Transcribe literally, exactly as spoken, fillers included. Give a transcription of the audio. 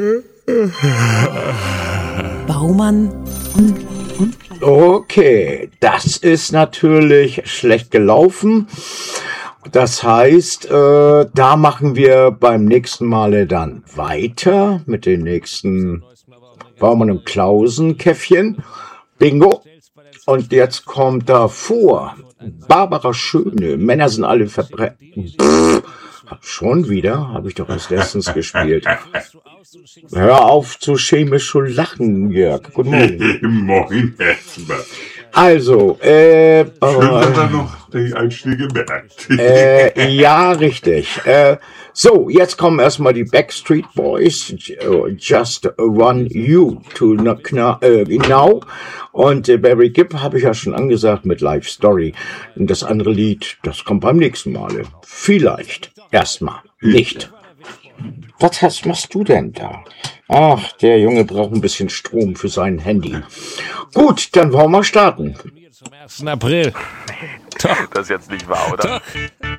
Baumann und, und Okay, das ist natürlich schlecht gelaufen. Das heißt, äh, da machen wir beim nächsten Male dann weiter mit den nächsten Baumann und Klausen Käffchen. Bingo. Und jetzt kommt davor Barbara Schöne. Männer sind alle Verbrecher. Schon wieder? Habe ich doch erst letztens gespielt. Hör auf zu chemisch zu lachen, Jörg. Guten Morgen. Moin, erstmal. Also, äh... Schön, dass er noch die Einschläge merkt. äh, ja, richtig. Äh, so, jetzt kommen erstmal die Backstreet Boys. Just Run You to Now. Und äh, Barry Gibb habe ich ja schon angesagt mit Life Story. Und das andere Lied, das kommt beim nächsten Male. Vielleicht. Erstmal. Nicht. Was hast, machst du denn da? Ach, der Junge braucht ein bisschen Strom für sein Handy. Gut, dann wollen wir starten. Zum ersten April. Das ist jetzt nicht wahr, oder? Doch.